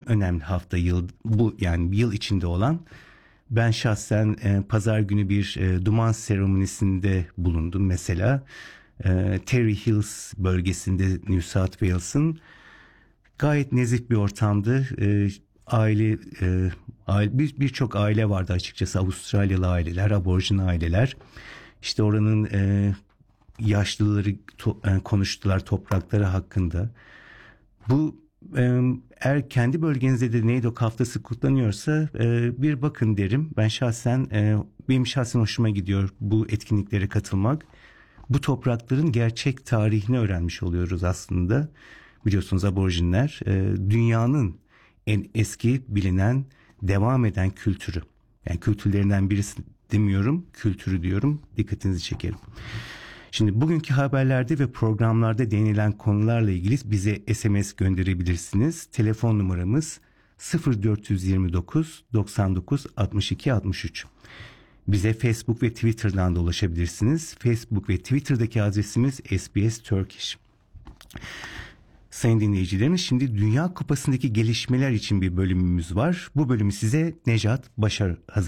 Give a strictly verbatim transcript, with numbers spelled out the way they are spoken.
önemli hafta yıl bu, yani bir yıl içinde olan. Ben şahsen e, pazar günü bir e, duman seremonisinde bulundum mesela. E, Terry Hills bölgesinde New South Wales'ın gayet nezih bir ortamdı. E, aile, e, aile bir birçok aile vardı açıkçası. Avustralyalı aileler, aborjin aileler. İşte oranın e, yaşlıları to, e, konuştular toprakları hakkında. Bu e, eğer kendi bölgenizde de NAIDOC haftası kutlanıyorsa e, bir bakın derim. Ben şahsen e, benim şahsen hoşuma gidiyor bu etkinliklere katılmak. Bu toprakların gerçek tarihini öğrenmiş oluyoruz aslında. Biliyorsunuz aborjinler e, dünyanın en eski bilinen, devam eden kültürü. Yani kültürlerinden birisi demiyorum, kültürü diyorum. Dikkatinizi çekerim. Şimdi bugünkü haberlerde ve programlarda değinilen konularla ilgili bize S M S gönderebilirsiniz. Telefon numaramız sıfır dört yirmi dokuz doksan dokuz altmış iki altmış üç. Bize Facebook ve Twitter'dan da ulaşabilirsiniz. Facebook ve Twitter'daki adresimiz S B S Turkish. Sayın dinleyicilerimiz, şimdi Dünya Kupası'ndaki gelişmeler için bir bölümümüz var. Bu bölümü size Necat Başar hazırladı.